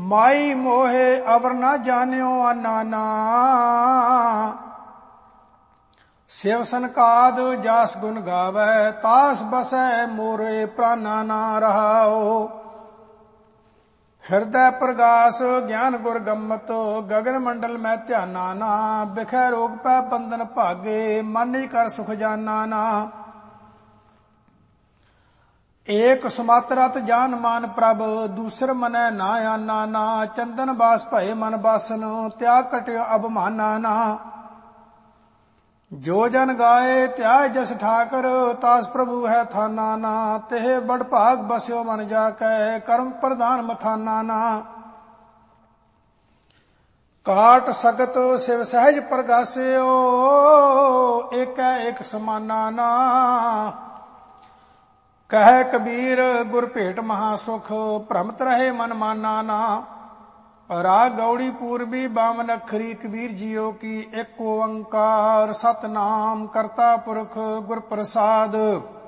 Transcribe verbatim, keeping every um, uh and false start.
माई मोहे अवर न जान्यो अनाना। शिव सनकाद जास गुण गावै तास बसै मोरे प्राणा ना रहाओ। हृदय प्रगास ज्ञान गुर गम्मत गगन मंडल में ध्याना ना। बिखै रोग पै बंधन भागे मन ही कर सुख जाना ना। एक सुमात्रत जान मान प्रभ दूसर मनै ना आना ना। चंदन बास भय मन बासन त्याग कट्यो अबमाना ना। जो जन गाए त्याय जस ठाकर तास प्रभु है थाना ना। तेह बड़ भाग बस्यो मन जाकै कर्म प्रधान मथाना ना। काट सकत शिव सहज प्रगास्यो एक एक समाना ना। कह कबीर गुर भेट महासुख भ्रमत रहे मन माना ना। राग गौड़ी पूर्वी बामन अखरी कबीर जियो की एक ओंकार सतनाम करता पुरख गुर प्रसाद।